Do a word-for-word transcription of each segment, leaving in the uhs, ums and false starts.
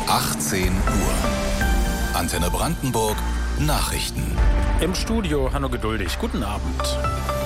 achtzehn Uhr. Antenne Brandenburg Nachrichten. Im Studio Hanno Geduldig. Guten Abend.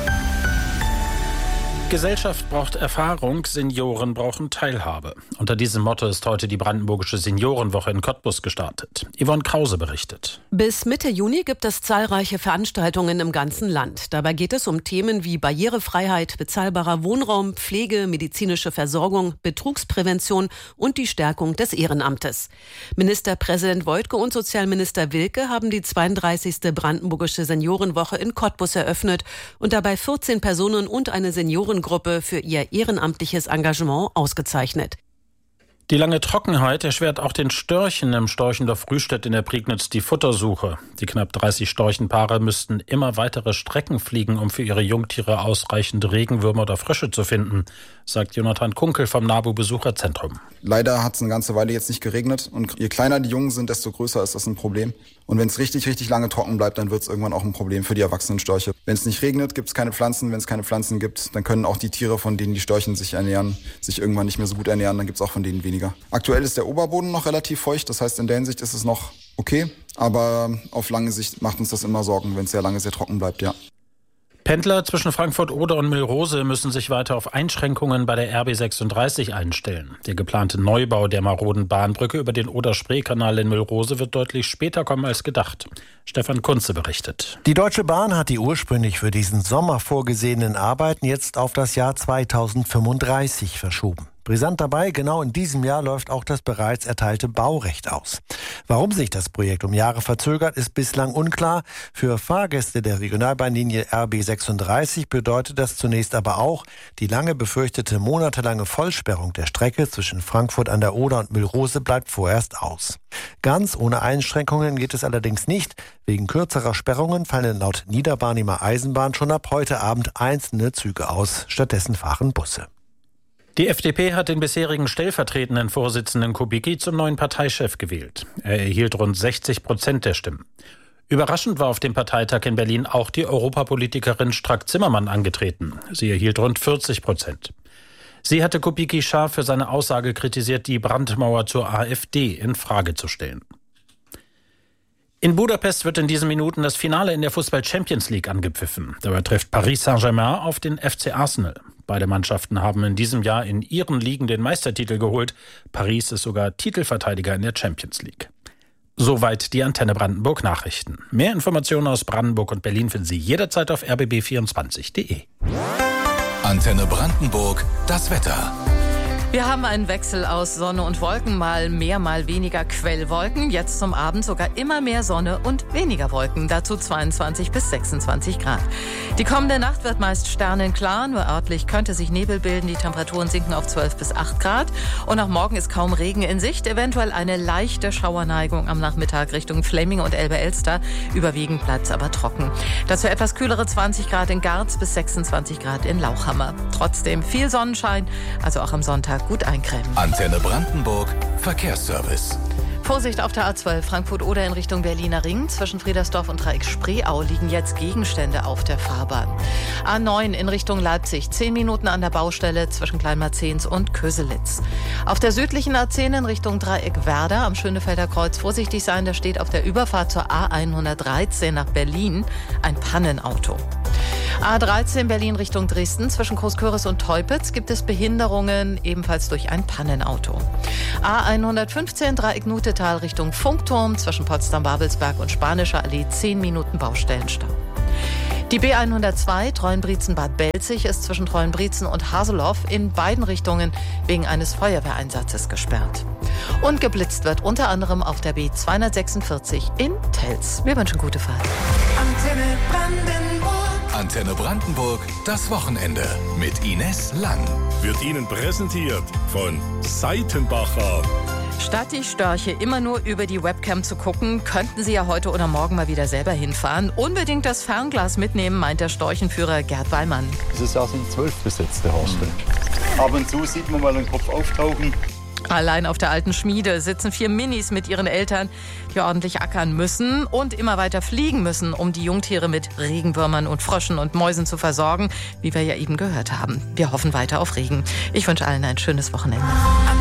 Gesellschaft braucht Erfahrung, Senioren brauchen Teilhabe. Unter diesem Motto ist heute die Brandenburgische Seniorenwoche in Cottbus gestartet. Yvonne Krause berichtet. Bis Mitte Juni gibt es zahlreiche Veranstaltungen im ganzen Land. Dabei geht es um Themen wie Barrierefreiheit, bezahlbarer Wohnraum, Pflege, medizinische Versorgung, Betrugsprävention und die Stärkung des Ehrenamtes. Ministerpräsident Woidke und Sozialminister Wilke haben die zweiunddreißigste Brandenburgische Seniorenwoche in Cottbus eröffnet und dabei vierzehn Personen und eine Senioren Gruppe für ihr ehrenamtliches Engagement ausgezeichnet. Die lange Trockenheit erschwert auch den Störchen im Storchendorf Rüstedt in der Prignitz die Futtersuche. Die knapp dreißig Storchenpaare müssten immer weitere Strecken fliegen, um für ihre Jungtiere ausreichend Regenwürmer oder Frösche zu finden, sagt Jonathan Kunkel vom NABU-Besucherzentrum. Leider hat es eine ganze Weile jetzt nicht geregnet und je kleiner die Jungen sind, desto größer ist das ein Problem. Und wenn es richtig, richtig lange trocken bleibt, dann wird es irgendwann auch ein Problem für die erwachsenen Störche. Wenn es nicht regnet, gibt es keine Pflanzen. Wenn es keine Pflanzen gibt, dann können auch die Tiere, von denen die Störchen sich ernähren, sich irgendwann nicht mehr so gut ernähren. Dann gibt es auch von denen weniger. Aktuell ist der Oberboden noch relativ feucht. Das heißt, in der Hinsicht ist es noch okay. Aber auf lange Sicht macht uns das immer Sorgen, wenn es sehr lange sehr trocken bleibt, ja. Pendler zwischen Frankfurt-Oder und Millrose müssen sich weiter auf Einschränkungen bei der R B sechsunddreißig einstellen. Der geplante Neubau der maroden Bahnbrücke über den Oder-Spree-Kanal in Millrose wird deutlich später kommen als gedacht. Stefan Kunze berichtet. Die Deutsche Bahn hat die ursprünglich für diesen Sommer vorgesehenen Arbeiten jetzt auf das Jahr zweitausendfünfunddreißig verschoben. Brisant dabei, genau in diesem Jahr läuft auch das bereits erteilte Baurecht aus. Warum sich das Projekt um Jahre verzögert, ist bislang unklar. Für Fahrgäste der Regionalbahnlinie R B sechsunddreißig bedeutet das zunächst aber auch, die lange befürchtete monatelange Vollsperrung der Strecke zwischen Frankfurt an der Oder und Millrose bleibt vorerst aus. Ganz ohne Einschränkungen geht es allerdings nicht. Wegen kürzerer Sperrungen fallen laut Niederbarnimer Eisenbahn schon ab heute Abend einzelne Züge aus. Stattdessen fahren Busse. Die F D P hat den bisherigen stellvertretenden Vorsitzenden Kubicki zum neuen Parteichef gewählt. Er erhielt rund sechzig Prozent der Stimmen. Überraschend war auf dem Parteitag in Berlin auch die Europapolitikerin Strack-Zimmermann angetreten. Sie erhielt rund vierzig Prozent. Sie hatte Kubicki scharf für seine Aussage kritisiert, die Brandmauer zur AfD in Frage zu stellen. In Budapest wird in diesen Minuten das Finale in der Fußball-Champions League angepfiffen. Dabei trifft Paris Saint-Germain auf den F C Arsenal. Beide Mannschaften haben in diesem Jahr in ihren Ligen den Meistertitel geholt. Paris ist sogar Titelverteidiger in der Champions League. Soweit die Antenne Brandenburg Nachrichten. Mehr Informationen aus Brandenburg und Berlin finden Sie jederzeit auf r b b vierundzwanzig punkt de. Antenne Brandenburg, das Wetter. Wir haben einen Wechsel aus Sonne und Wolken, mal mehr, mal weniger Quellwolken. Jetzt zum Abend sogar immer mehr Sonne und weniger Wolken, dazu zweiundzwanzig bis sechsundzwanzig Grad. Die kommende Nacht wird meist sternenklar, nur örtlich könnte sich Nebel bilden. Die Temperaturen sinken auf zwölf bis acht Grad. Und auch morgen ist kaum Regen in Sicht, eventuell eine leichte Schauerneigung am Nachmittag Richtung Flemming und Elbe-Elster. Überwiegend bleibt es aber trocken. Dazu etwas kühlere zwanzig Grad in Garz bis sechsundzwanzig Grad in Lauchhammer. Trotzdem viel Sonnenschein, also auch am Sonntag gut eincremen. Antenne Brandenburg Verkehrsservice. Vorsicht auf der A zwölf Frankfurt-Oder in Richtung Berliner Ring. Zwischen Friedersdorf und Dreieck Spreeau liegen jetzt Gegenstände auf der Fahrbahn. A neun in Richtung Leipzig. Zehn Minuten an der Baustelle zwischen Kleinmarzens und Köselitz. Auf der südlichen A zehn in Richtung Dreieck Werder am Schönefelder Kreuz vorsichtig sein. Da steht auf der Überfahrt zur A hundertdreizehn nach Berlin ein Pannenauto. A dreizehn Berlin Richtung Dresden. Zwischen Großköris und Teupitz gibt es Behinderungen, ebenfalls durch ein Pannenauto. A hundertfünfzehn Dreieck Nutetal Richtung Funkturm. Zwischen Potsdam-Babelsberg und Spanischer Allee zehn Minuten Baustellenstau. Die B hundertzwei Treuenbrietzen-Bad Belzig ist zwischen Treuenbrietzen und Haseloff in beiden Richtungen wegen eines Feuerwehreinsatzes gesperrt. Und geblitzt wird unter anderem auf der B zweihundertsechsundvierzig in Telz. Wir wünschen gute Fahrt. Antenne Brandenburg. Antenne Brandenburg, das Wochenende mit Ines Lang. Wird Ihnen präsentiert von Seitenbacher. Statt die Störche immer nur über die Webcam zu gucken, könnten Sie ja heute oder morgen mal wieder selber hinfahren. Unbedingt das Fernglas mitnehmen, meint der Storchenführer Gerd Wallmann. Dieses Jahr sind zwölf besetzte Hostel. Ab und zu sieht man mal einen Kopf auftauchen. Allein auf der alten Schmiede sitzen vier Minis mit ihren Eltern, die ordentlich ackern müssen und immer weiter fliegen müssen, um die Jungtiere mit Regenwürmern und Fröschen und Mäusen zu versorgen, wie wir ja eben gehört haben. Wir hoffen weiter auf Regen. Ich wünsche allen ein schönes Wochenende.